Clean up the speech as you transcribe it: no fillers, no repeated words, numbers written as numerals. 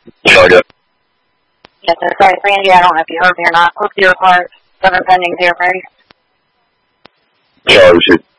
Charge it. Yes, sir. Sorry, Randy, I don't know if you heard me or not. Quick 0 car, 7 pending 0 Mary. Charge it.